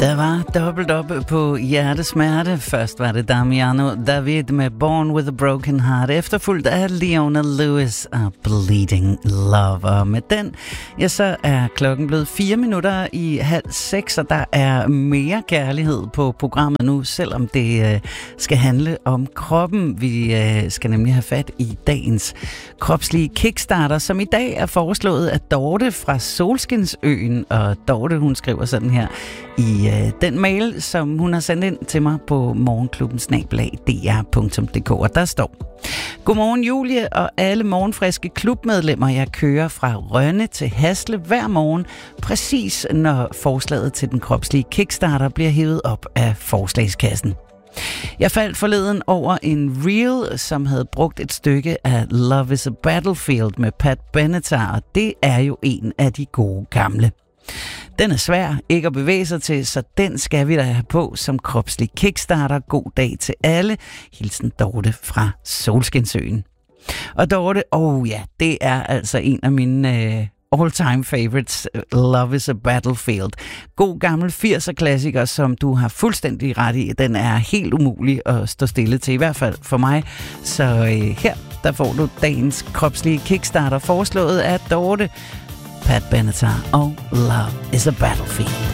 Der var dobbelt op på hjertesmerte. Først var det Damiano David med Born with a Broken Heart, efterfulgt af Leona Lewis og Bleeding Love. Og med den, ja, så er klokken blevet 5:04, og der er mere kærlighed på programmet nu, selvom det skal handle om kroppen. Vi skal nemlig have fat i dagens kropslige kickstarter, som i dag er foreslået af Dorte fra Solskinsøen. Og Dorte, hun skriver sådan her i den mail, som hun har sendt ind til mig på morgenklubben@dr.dk, og der står: Godmorgen Julie og alle morgenfriske klubmedlemmer. Jeg kører fra Rønne til Hasle hver morgen, præcis når forslaget til den kropslige kickstarter bliver hævet op af forslagskassen. Jeg faldt forleden over en reel, som havde brugt et stykke af Love is a Battlefield med Pat Benatar, og det er jo en af de gode gamle. Den er svær ikke at bevæge sig til, så den skal vi da have på som kropslig kickstarter. God dag til alle. Hilsen Dorte fra Solskinsøen. Og Dorte, det er altså en af mine all-time favorites, Love is a Battlefield. God gammel 80'er klassiker, som du har fuldstændig ret i. Den er helt umulig at stå stille til, i hvert fald for mig. Så her, der får du dagens kropslige kickstarter, foreslået af Dorte, Pat Benatar og Love is a Battlefield.